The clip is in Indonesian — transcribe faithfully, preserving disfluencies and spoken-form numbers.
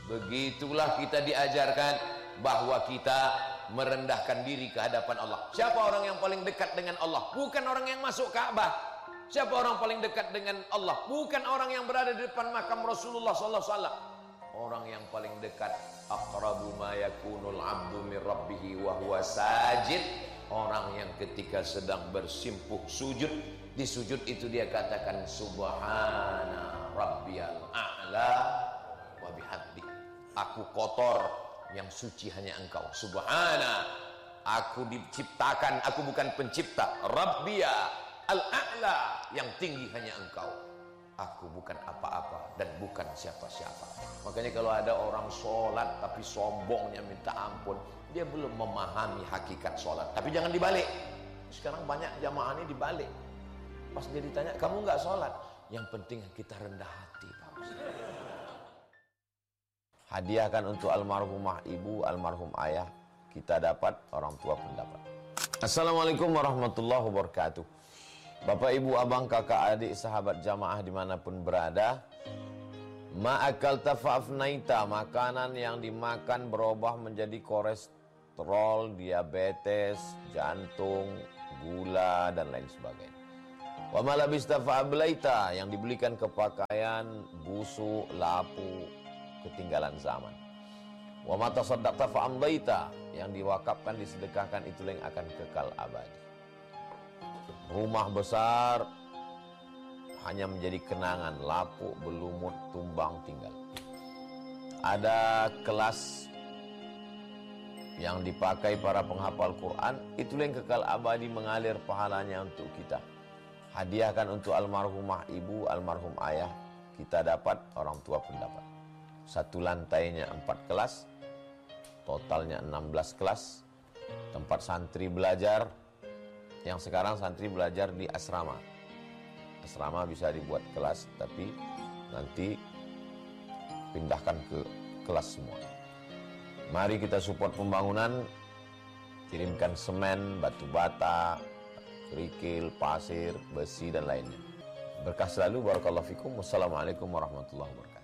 Begitulah kita diajarkan bahwa kita merendahkan diri ke hadapan Allah. Siapa orang yang paling dekat dengan Allah? Bukan orang yang masuk Ka'bah. Siapa orang paling dekat dengan Allah? Bukan orang yang berada di depan makam Rasulullah sallallahu alaihi wasallam. Orang yang paling dekat, aqrabu ma yakunul 'abdu min rabbih wa huwa sajid. Orang yang ketika sedang bersimpuh sujud, di sujud itu dia katakan subhana rabbiyal a'la wa bihamdi. Aku kotor, yang suci hanya Engkau. Subhana, aku diciptakan, aku bukan pencipta. Rabbiya al-a'la, yang tinggi hanya Engkau. Aku bukan apa-apa dan bukan siapa-siapa. Makanya kalau ada orang sholat tapi sombongnya minta ampun, dia belum memahami hakikat sholat. Tapi jangan dibalik. Sekarang banyak jamaah ini dibalik. Pas dia ditanya, kamu nggak sholat? Yang penting kita rendah hati, Pak Ustaz. Hadiahkan untuk almarhumah ibu, almarhum ayah. Kita dapat, orang tua pun dapat. Assalamualaikum warahmatullahi wabarakatuh. Bapak, ibu, abang, kakak, adik, sahabat jamaah dimanapun berada. Ma'akal tafa'afnaita, makanan yang dimakan berubah menjadi kolesterol, diabetes, jantung, gula, dan lain sebagainya. Wa malabista fa'ablaita, yang dibelikan ke pakaian, busuk, lapu, ketinggalan zaman. Wa mata saddaqta fa'amdaita, yang diwakafkan, disedekahkan, itulah yang akan kekal abadi. Rumah besar hanya menjadi kenangan, lapuk, berlumut, tumbang, tinggal. Ada kelas yang dipakai para penghafal Quran, itulah yang kekal abadi, mengalir pahalanya untuk kita. Hadiahkan untuk almarhumah ibu, almarhum ayah. Kita dapat, orang tua pun dapat. Satu lantainya empat kelas, totalnya enam belas kelas. Tempat santri belajar. Yang sekarang santri belajar di asrama. Asrama bisa dibuat kelas, tapi nanti pindahkan ke kelas semua. Mari kita support pembangunan. Kirimkan semen, batu bata, kerikil, pasir, besi, dan lainnya. Berkah selalu. Barakallahu fikum. Wassalamualaikum warahmatullahi wabarakatuh.